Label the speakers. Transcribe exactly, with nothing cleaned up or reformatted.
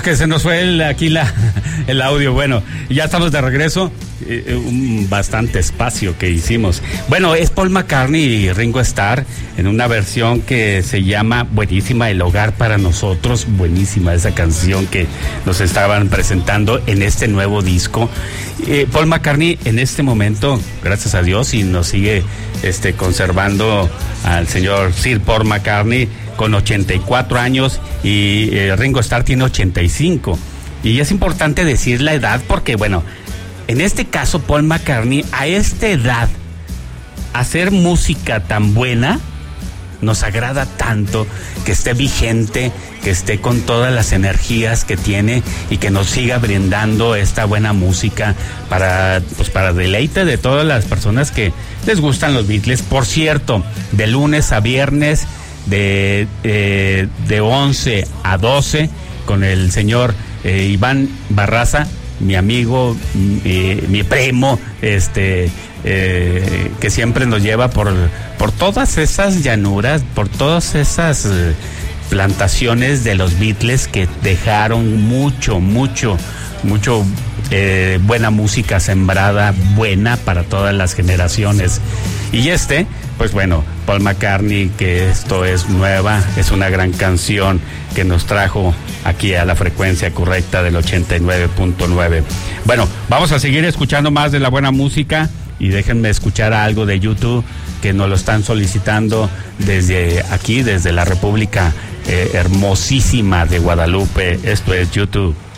Speaker 1: que se nos fue el, aquí la, el audio. Bueno, ya estamos de regreso. Eh, un bastante espacio que hicimos. Bueno, es Paul McCartney y Ringo Starr en una versión que se llama buenísima, El Hogar para Nosotros. Buenísima esa canción que nos estaban presentando en este nuevo disco. Eh, Paul McCartney en este momento, gracias a Dios, y nos sigue este, conservando al señor Sir Paul McCartney con ochenta y cuatro años y eh, Ringo Starr tiene ochenta y cinco. Y es importante decir la edad porque, bueno, en este caso Paul McCartney a esta edad, hacer música tan buena, nos agrada tanto, que esté vigente, que esté con todas las energías que tiene y que nos siga brindando esta buena música para, pues, para deleite de todas las personas que les gustan los Beatles. Por cierto, de lunes a viernes, de, eh, de once a doce, con el señor eh, Iván Barraza, mi amigo, mi, mi primo, este, eh, que siempre nos lleva por, por todas esas llanuras, por todas esas eh, plantaciones de los Beatles que dejaron mucho, mucho, mucho eh, buena música sembrada, buena para todas las generaciones. Y este, pues bueno, Paul McCartney, que esto es nueva, es una gran canción que nos trajo aquí a la frecuencia correcta del ochenta y nueve punto nueve. Bueno, vamos a seguir escuchando más de la buena música y déjenme escuchar algo de YouTube que nos lo están solicitando desde aquí, desde la República eh, hermosísima de Guadalupe. Esto es YouTube.